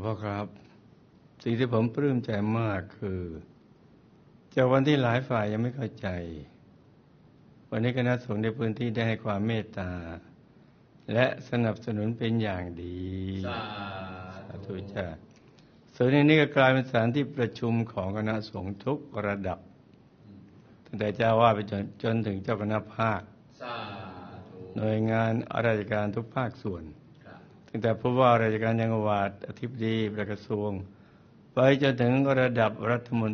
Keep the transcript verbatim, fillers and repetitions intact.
พ่อครับสิ่งที่ผมปลื้มใจมากคือจากวันที่หลายฝ่ายยังไม่เข้าใจวันนี้คณะสงฆ์ในพื้นที่ได้ให้ความเมตตาและสนับสนุนเป็นอย่างดีสาธุจ้าส่วนนี้ก็กลายเป็นสถานที่ประชุมของคณะสงฆ์ทุกระดับตั้งแต่เจ้าวาดไปจนจนถึงเจ้าคณะภาคหน่วยงานราชการทุกภาคส่วนตั้งแต่ผู้ว่าราชการจังหวัดอธิบดีประกระทรวงไปจนถึงระดับรัฐมน